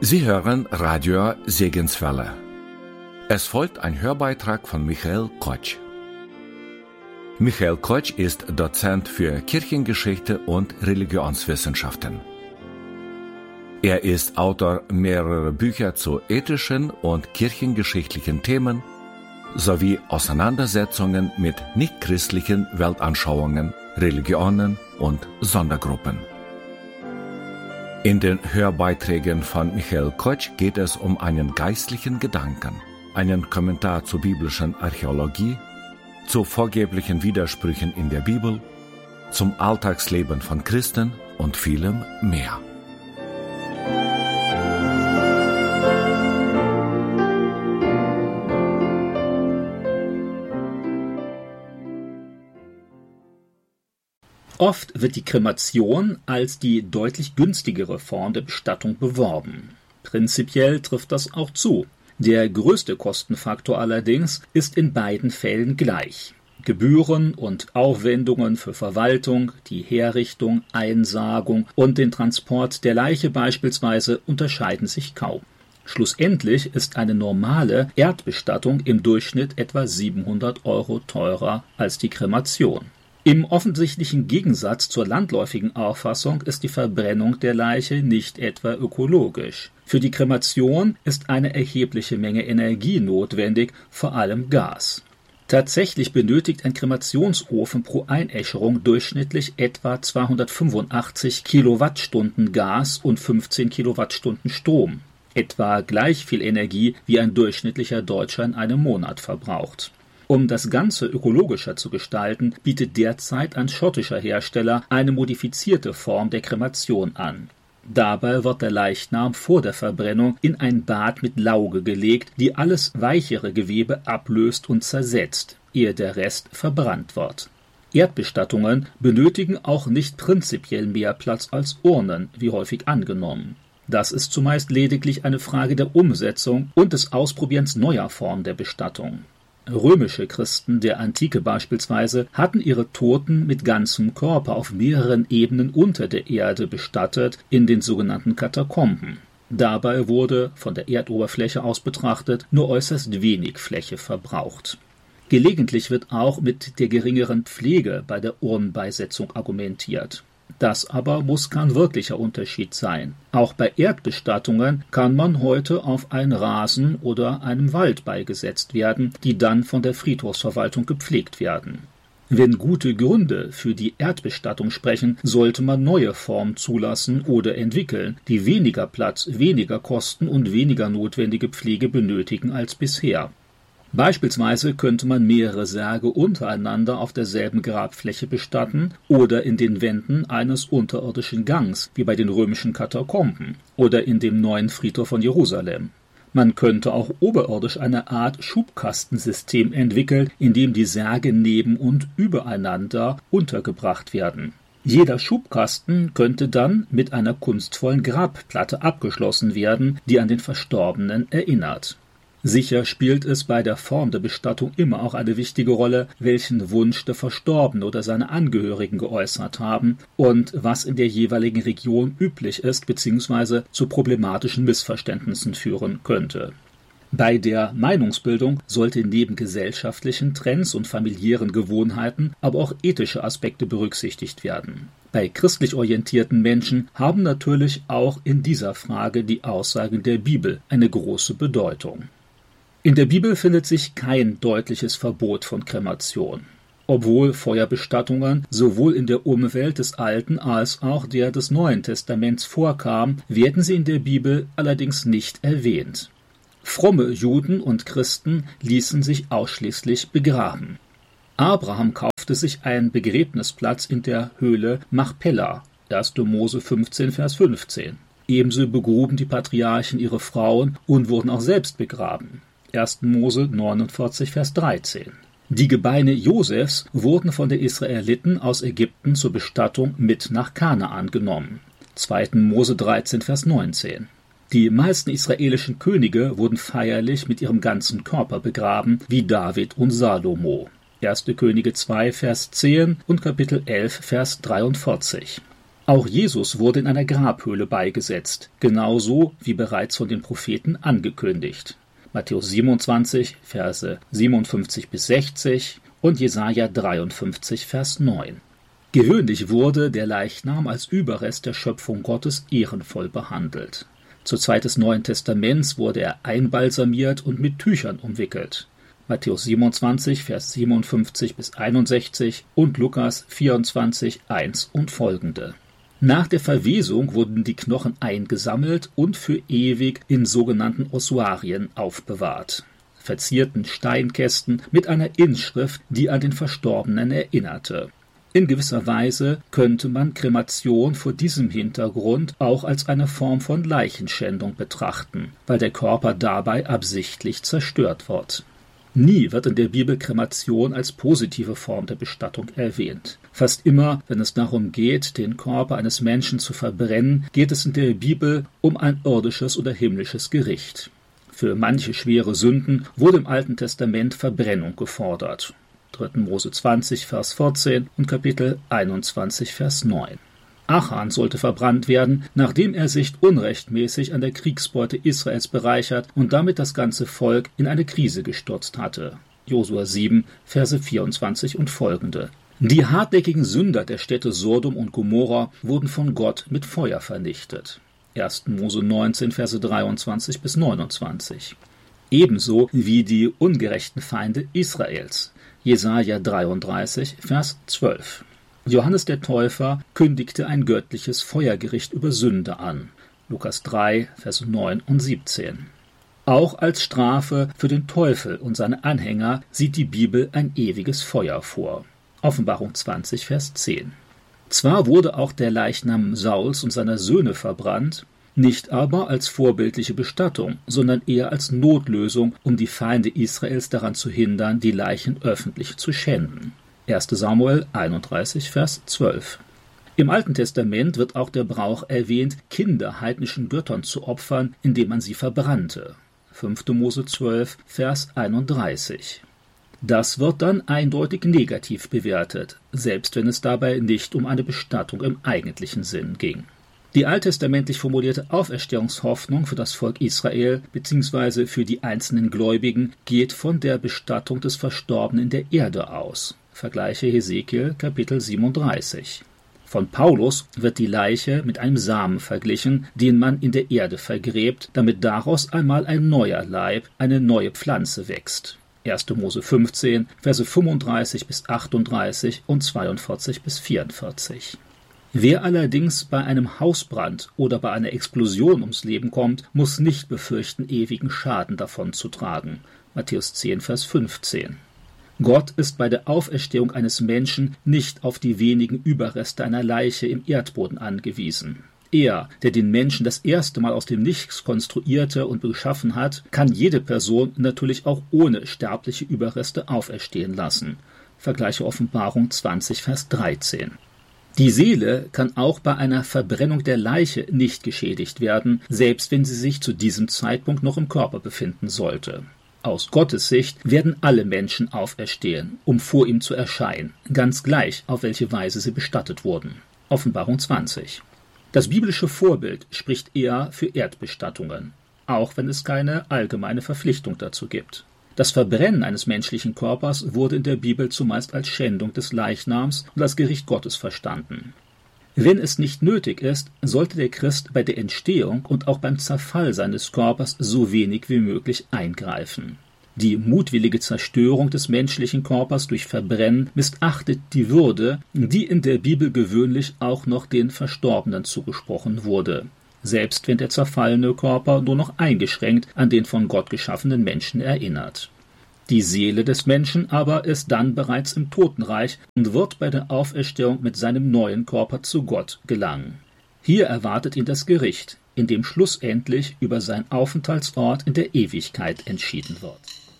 Sie hören Radio Segenswelle. Es folgt ein Hörbeitrag von Michael Kotsch. Michael Kotsch ist Dozent für Kirchengeschichte und Religionswissenschaften. Er ist Autor mehrerer Bücher zu ethischen und kirchengeschichtlichen Themen sowie Auseinandersetzungen mit nichtchristlichen Weltanschauungen, Religionen und Sondergruppen. In den Hörbeiträgen von Michael Kotsch geht es um einen geistlichen Gedanken, einen Kommentar zur biblischen Archäologie, zu vorgeblichen Widersprüchen in der Bibel, zum Alltagsleben von Christen und vielem mehr. Oft wird die Kremation als die deutlich günstigere Form der Bestattung beworben. Prinzipiell trifft das auch zu. Der größte Kostenfaktor allerdings ist in beiden Fällen gleich. Gebühren und Aufwendungen für Verwaltung, die Herrichtung, Einsagung und den Transport der Leiche beispielsweise unterscheiden sich kaum. Schlussendlich ist eine normale Erdbestattung im Durchschnitt etwa 700 € teurer als die Kremation. Im offensichtlichen Gegensatz zur landläufigen Auffassung ist die Verbrennung der Leiche nicht etwa ökologisch. Für die Kremation ist eine erhebliche Menge Energie notwendig, vor allem Gas. Tatsächlich benötigt ein Kremationsofen pro Einäscherung durchschnittlich etwa 285 Kilowattstunden Gas und 15 Kilowattstunden Strom. Etwa gleich viel Energie, wie ein durchschnittlicher Deutscher in einem Monat verbraucht. Um das Ganze ökologischer zu gestalten, bietet derzeit ein schottischer Hersteller eine modifizierte Form der Kremation an. Dabei wird der Leichnam vor der Verbrennung in ein Bad mit Lauge gelegt, die alles weichere Gewebe ablöst und zersetzt, ehe der Rest verbrannt wird. Erdbestattungen benötigen auch nicht prinzipiell mehr Platz als Urnen, wie häufig angenommen. Das ist zumeist lediglich eine Frage der Umsetzung und des Ausprobierens neuer Formen der Bestattung. Römische Christen der Antike beispielsweise hatten ihre Toten mit ganzem Körper auf mehreren Ebenen unter der Erde bestattet, in den sogenannten Katakomben. Dabei wurde, von der Erdoberfläche aus betrachtet, nur äußerst wenig Fläche verbraucht. Gelegentlich wird auch mit der geringeren Pflege bei der Urnenbeisetzung argumentiert. Das aber muss kein wirklicher Unterschied sein. Auch bei Erdbestattungen kann man heute auf einen Rasen oder einem Wald beigesetzt werden, die dann von der Friedhofsverwaltung gepflegt werden. Wenn gute Gründe für die Erdbestattung sprechen, sollte man neue Formen zulassen oder entwickeln, die weniger Platz, weniger Kosten und weniger notwendige Pflege benötigen als bisher. Beispielsweise könnte man mehrere Särge untereinander auf derselben Grabfläche bestatten oder in den Wänden eines unterirdischen Gangs, wie bei den römischen Katakomben, oder in dem neuen Friedhof von Jerusalem. Man könnte auch oberirdisch eine Art Schubkastensystem entwickeln, in dem die Särge neben und übereinander untergebracht werden. Jeder Schubkasten könnte dann mit einer kunstvollen Grabplatte abgeschlossen werden, die an den Verstorbenen erinnert. Sicher spielt es bei der Form der Bestattung immer auch eine wichtige Rolle, welchen Wunsch der Verstorbene oder seine Angehörigen geäußert haben und was in der jeweiligen Region üblich ist bzw. zu problematischen Missverständnissen führen könnte. Bei der Meinungsbildung sollte neben gesellschaftlichen Trends und familiären Gewohnheiten aber auch ethische Aspekte berücksichtigt werden. Bei christlich orientierten Menschen haben natürlich auch in dieser Frage die Aussagen der Bibel eine große Bedeutung. In der Bibel findet sich kein deutliches Verbot von Kremation. Obwohl Feuerbestattungen sowohl in der Umwelt des Alten als auch der des Neuen Testaments vorkamen, werden sie in der Bibel allerdings nicht erwähnt. Fromme Juden und Christen ließen sich ausschließlich begraben. Abraham kaufte sich einen Begräbnisplatz in der Höhle Machpelah, 1. Mose 15, Vers 15. Ebenso begruben die Patriarchen ihre Frauen und wurden auch selbst begraben. 1. Mose 49, Vers 13. Die Gebeine Josefs wurden von den Israeliten aus Ägypten zur Bestattung mit nach Kanaan genommen. 2. Mose 13, Vers 19. Die meisten israelischen Könige wurden feierlich mit ihrem ganzen Körper begraben, wie David und Salomo. 1. Könige 2, Vers 10 und Kapitel 11, Vers 43. Auch Jesus wurde in einer Grabhöhle beigesetzt, genauso wie bereits von den Propheten angekündigt. Matthäus 27, Verse 57 bis 60 und Jesaja 53, Vers 9. Gewöhnlich wurde der Leichnam als Überrest der Schöpfung Gottes ehrenvoll behandelt. Zur Zeit des Neuen Testaments wurde er einbalsamiert und mit Tüchern umwickelt. Matthäus 27, Vers 57 bis 61 und Lukas 24, 1 und folgende. Nach der Verwesung wurden die Knochen eingesammelt und für ewig in sogenannten Ossuarien aufbewahrt, verzierten Steinkästen mit einer Inschrift, die an den Verstorbenen erinnerte. In gewisser Weise könnte man Kremation vor diesem Hintergrund auch als eine Form von Leichenschändung betrachten, weil der Körper dabei absichtlich zerstört wird. Nie wird in der Bibel Kremation als positive Form der Bestattung erwähnt. Fast immer, wenn es darum geht, den Körper eines Menschen zu verbrennen, geht es in der Bibel um ein irdisches oder himmlisches Gericht. Für manche schwere Sünden wurde im Alten Testament Verbrennung gefordert. 3. Mose 20, Vers 14 und Kapitel 21, Vers 9. Achan sollte verbrannt werden, nachdem er sich unrechtmäßig an der Kriegsbeute Israels bereichert und damit das ganze Volk in eine Krise gestürzt hatte. Josua 7, Verse 24 und folgende. Die hartnäckigen Sünder der Städte Sodom und Gomorra wurden von Gott mit Feuer vernichtet. 1. Mose 19, Verse 23 bis 29. Ebenso wie die ungerechten Feinde Israels. Jesaja 33, Vers 12. Johannes der Täufer kündigte ein göttliches Feuergericht über Sünde an. Lukas 3, Vers 9 und 17. Auch als Strafe für den Teufel und seine Anhänger sieht die Bibel ein ewiges Feuer vor. Offenbarung 20, Vers 10. Zwar wurde auch der Leichnam Sauls und seiner Söhne verbrannt, nicht aber als vorbildliche Bestattung, sondern eher als Notlösung, um die Feinde Israels daran zu hindern, die Leichen öffentlich zu schänden. 1. Samuel 31, Vers 12. Im Alten Testament wird auch der Brauch erwähnt, Kinder heidnischen Göttern zu opfern, indem man sie verbrannte. 5. Mose 12, Vers 31. Das wird dann eindeutig negativ bewertet, selbst wenn es dabei nicht um eine Bestattung im eigentlichen Sinn ging. Die alttestamentlich formulierte Auferstehungshoffnung für das Volk Israel bzw. für die einzelnen Gläubigen geht von der Bestattung des Verstorbenen in der Erde aus. Vergleiche Hesekiel, Kapitel 37. Von Paulus wird die Leiche mit einem Samen verglichen, den man in der Erde vergräbt, damit daraus einmal ein neuer Leib, eine neue Pflanze wächst. 1. Mose 15, Verse 35 bis 38 und 42 bis 44. Wer allerdings bei einem Hausbrand oder bei einer Explosion ums Leben kommt, muss nicht befürchten, ewigen Schaden davon zu tragen. Matthäus 10, Vers 15. Gott ist bei der Auferstehung eines Menschen nicht auf die wenigen Überreste einer Leiche im Erdboden angewiesen. Er, der den Menschen das erste Mal aus dem Nichts konstruierte und geschaffen hat, kann jede Person natürlich auch ohne sterbliche Überreste auferstehen lassen. Vergleiche Offenbarung 20, Vers 13. Die Seele kann auch bei einer Verbrennung der Leiche nicht geschädigt werden, selbst wenn sie sich zu diesem Zeitpunkt noch im Körper befinden sollte. Aus Gottes Sicht werden alle Menschen auferstehen, um vor ihm zu erscheinen, ganz gleich, auf welche Weise sie bestattet wurden. Offenbarung 20. Das biblische Vorbild spricht eher für Erdbestattungen, auch wenn es keine allgemeine Verpflichtung dazu gibt. Das Verbrennen eines menschlichen Körpers wurde in der Bibel zumeist als Schändung des Leichnams und als Gericht Gottes verstanden. Wenn es nicht nötig ist, sollte der Christ bei der Entstehung und auch beim Zerfall seines Körpers so wenig wie möglich eingreifen. Die mutwillige Zerstörung des menschlichen Körpers durch Verbrennen missachtet die Würde, die in der Bibel gewöhnlich auch noch den Verstorbenen zugesprochen wurde, selbst wenn der zerfallene Körper nur noch eingeschränkt an den von Gott geschaffenen Menschen erinnert. Die Seele des Menschen aber ist dann bereits im Totenreich und wird bei der Auferstehung mit seinem neuen Körper zu Gott gelangen. Hier erwartet ihn das Gericht, in dem schlussendlich über seinen Aufenthaltsort in der Ewigkeit entschieden wird.